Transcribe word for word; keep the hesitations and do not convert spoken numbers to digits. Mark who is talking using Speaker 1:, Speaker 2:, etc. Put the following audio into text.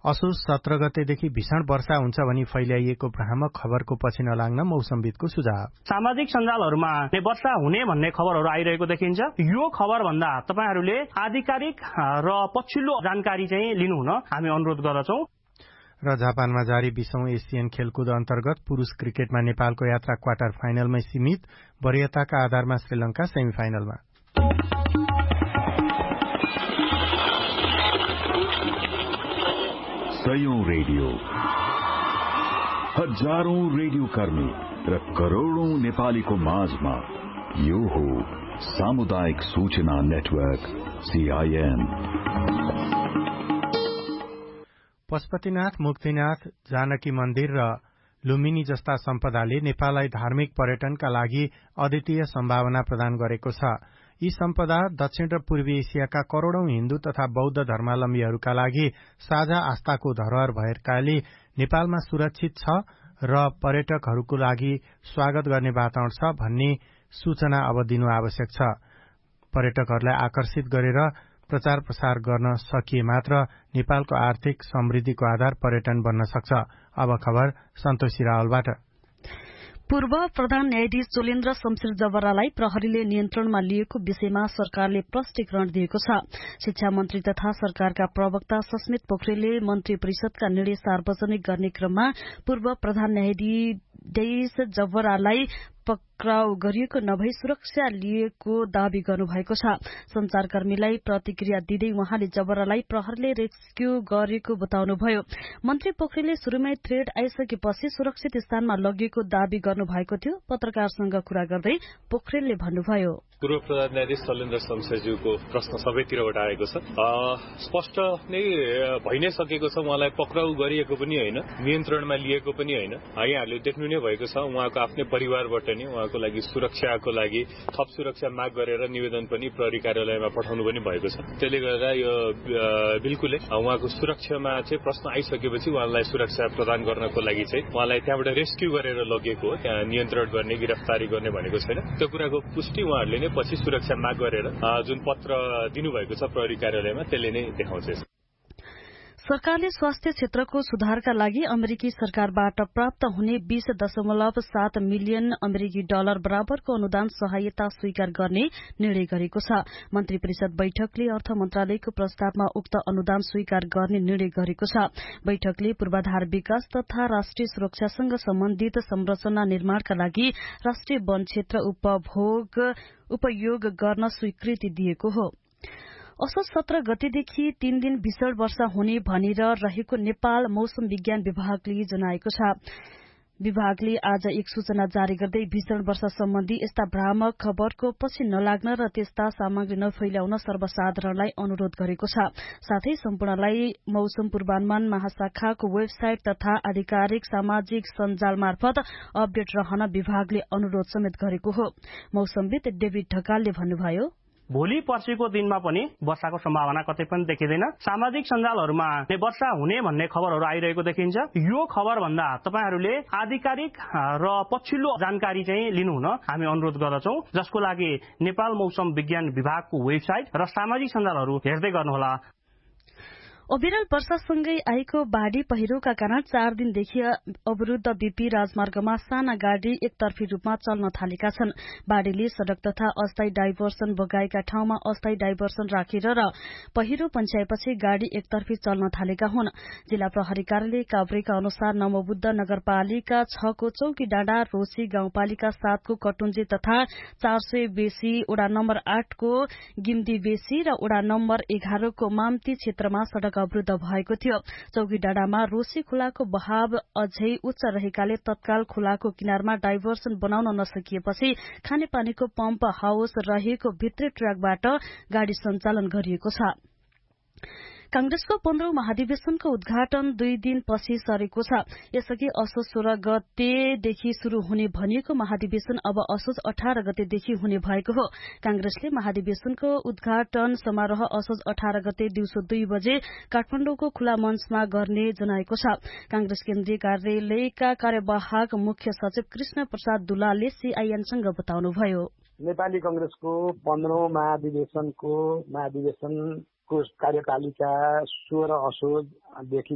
Speaker 1: असोज सत्र गतेदेखि भीषण वर्षा हुन्छ भनी फैल्याइएको भ्रामक खबरको पछि नलाग्न मौसमविदको सुझाव।
Speaker 2: सामाजिक सञ्जालहरूमा वर्षा हुने भन्ने खबरहरू आइरहेको देखिन्छ। यो खबर भन्दा तपाईहरूले आधिकारिक र पछिल्लो जानकारी चाहिँ लिनुहुन हामी अनुरोध गर्दछौं।
Speaker 1: र जापानमा जारी बीसौं एसियन खेलकुद अन्तर्गत पुरुष क्रिकेटमा नेपालको यात्रा क्वार्टर फाइनलमै सीमित, वरियताका आधारमा श्रीलंका सेमिफाइनलमा।
Speaker 3: सयौं रेडियो, हजारौं रेडियो कर्मी र करोड़ौं नेपालीको माझमा यो हो सामुदायिक सूचना नेटवर्क सीआईएन।
Speaker 1: पशुपतिनाथ, मुक्तिनाथ, जानकी मन्दिर र लुम्बिनी जस्ता सम्पदाले नेपाललाई धार्मिक पर्यटनका लागि अद्वितीय सम्भावना प्रदान गरेको छ। यी सम्पदा दक्षिण र पूर्वी एसियाका करोड़ौं हिन्दू तथा बौद्ध धर्मावलम्बीहरूका लागि साझा आस्थाको धरोहर भएकाले नेपालमा सुरक्षित छ र पर्यटकहरूको लागि स्वागत गर्ने वातावरण छ भन्ने सूचना अब दिनु आवश्यक छ। पर्यटकहरूलाई आकर्षित गरेर प्रचार प्रसार गर्न सकिए मात्र नेपालको आर्थिक समृद्धिको आधार पर्यटन बन्न सक्छ। अब खबर सन्तोषी रावलबाट।
Speaker 4: पूर्व प्रधान न्यायाधीश चोलेन्द्र शमशेर जबरालाई प्रहरीले नियन्त्रणमा लिएको विषयमा सरकारले प्रष्टीकरण दिएको छ। शिक्षा मन्त्री तथा सरकारका प्रवक्ता सस्मित पोखरेलले मन्त्री परिषदका निर्णय सार्वजनिक गर्ने क्रममा पूर्व प्रधान न्यायाधीश जबरालाई पक्राउ गरिएको नभई सुरक्षा लिएको दावी गर्नुभएको छ। संचारकर्मीलाई प्रतिक्रिया दिँदै उहाँले जबरालाई प्रहरले रेस्क्यू गरेको बताउनुभयो। मन्त्री पोखरेलले शुरूमै थ्रेड आइसकेपछि सुरक्षित स्थानमा लगिएको दावी गर्नुभएको थियो। पत्रकारसँग कुरा गर्दै पोखरेलले भन्नुभयो,
Speaker 5: पूर्व प्रधान न्यायाधीश चोलेन्द्र शमशेरज्यूको प्रश्न सबैतिरबाट आएको छ। स्पष्ट नै भइ नै सकेको छ। उहाँलाई पक्राउ गरिएको पनि होइन, नियन्त्रणमा लिएको पनि होइन। यहाँहरूले देख्नु नै भएको छ। उहाँको आफ्नै परिवारबाट नै उहाँको लागि सुरक्षाको लागि थप सुरक्षा माग गरेर निवेदन पनि प्रहरी कार्यालयमा पठाउनु पनि भएको छ। त्यसले गर्दा यो बिल्कुलै उहाँको सुरक्षामा चाहिँ प्रश्न आइसकेपछि उहाँलाई सुरक्षा प्रदान गर्नको लागि चाहिँ उहाँलाई त्यहाँबाट रेस्क्यू गरेर लगेको हो। त्यहाँ नियन्त्रण गर्ने, गिरफ्तारी गर्ने भनेको छैन। त्यो कुराको पुष्टि उहाँहरूले नै पछि सुरक्षा माग गरेर जुन पत्र दिनुभएको छ प्रहरी कार्यालयमा त्यसले नै देखाउँछ।
Speaker 4: सरकारले स्वास्थ्य क्षेत्रको सुधारका लागि अमेरिकी सरकारबाट प्राप्त हुने बीस दशमलव सात मिलियन अमेरिकी डलर बराबरको अनुदान सहायता स्वीकार गर्ने निर्णय गरेको छ। मन्त्री परिषद बैठकले अर्थ मन्त्रालयको प्रस्तावमा उक्त अनुदान स्वीकार गर्ने निर्णय गरेको छ। बैठकले पूर्वाधार विकास तथा राष्ट्रिय सुरक्षासँग सम्बन्धित संरचना निर्माणका लागि राष्ट्रिय वन क्षेत्र उपभोग उपयोग गर्न स्वीकृति दिएको हो। असोज सत्र गतेदेखि तीन दिन भीषण वर्षा हुने भनेर रहेको नेपाल मौसम विज्ञान विभागले जनाएको छ। विभागले आज एक सूचना जारी गर्दै भीषण वर्षा सम्बन्धी यस्ता भ्रामक खबरको पछि नलाग्न र त्यस्ता सामग्री नफैल्याउन सर्वसाधारणलाई अनुरोध गरेको छ। साथै सम्पूर्णलाई मौसम पूर्वानुमान महाशाखाको वेबसाइट तथा आधिकारिक सामाजिक सञ्जाल मार्फत अपडेट रहन विभागले अनुरोध समेत गरेको हो। मौसमविद डेभिड ढकालले भन्नुभयो,
Speaker 2: भोलि पर्सिको दिनमा पनि वर्षाको सम्भावना कतै पनि देखिँदैन। सामाजिक सञ्जालहरूमा वर्षा हुने भन्ने खबरहरू आइरहेको देखिन्छ। यो खबर भन्दा तपाईहरूले आधिकारिक र पछिल्लो जानकारी चाहिँ लिनुहुन हामी अनुरोध गर्दछौं, जसको लागि नेपाल मौसम विज्ञान विभागको वेबसाइट र सामाजिक सञ्जालहरू हेर्दै गर्नुहोला।
Speaker 4: अविरल वर्षासँगै आएको बाढ़ी पहिरोका कारण चार दिनदेखि अवरुद्ध बीपी राजमार्गमा साना गाड़ी एकतर्फी रूपमा चल्न थालेका छन्। बाढ़ीले सड़क तथा अस्थायी डाइभर्सन बगाएका ठाउँमा अस्थायी डाइभर्सन राखेर र पहिरो पन्छ्याएपछि गाड़ी एकतर्फी चल्न थालेका हुन्। जिल्ला प्रहरी कार्यालय काभ्रेका अनुसार नमोबुद्ध नगरपालिका छ को चौकी डाँडा, रोशी गाउँपालिका सात को कटुन्जे तथा चार सय बेसी, वडा नम्बर आठ को गिम्दी बेसी र वडा नम्बर एघार को माम्ती क्षेत्रमा सड़क अवरुद्ध भएको थियो। चौकी डाँडामा रोशी खोलाको बहाव अझै उच्च रहेकाले तत्काल खोलाको किनारमा डाइभर्सन बनाउन नसकिएपछि खानेपानीको पम्प हाउस रहेको भित्री ट्र्याकबाट गाड़ी सञ्चालन गरिएको छ। कांग्रेसको पन्ध्रौं महाधिवेशनको उद्घाटन दुई दिन पछि सरेको छ। यसअघि असोज सोह्र गतेदेखि शुरू हुने भनिएको महाधिवेशन अब असोज अठार गतेदेखि हुने भएको हो। कांग्रेसले महाधिवेशनको उद्घाटन समारोह असोज अठार गते दिउँसो दुई बजे काठमाडौँको खुला मञ्चमा गर्ने जनाएको छ। कांग्रेस केन्द्रीय कार्यालयका कार्यवाहक मुख्य सचिव कृष्ण प्रसाद दुलालले सीआईएनसँग बताउनुभयो,
Speaker 6: नेपाली कांग्रेसको पन्ध्रौं महाधिवेशनको महाधिवेशन को कार्यतालिका सोह्र असोजदेखि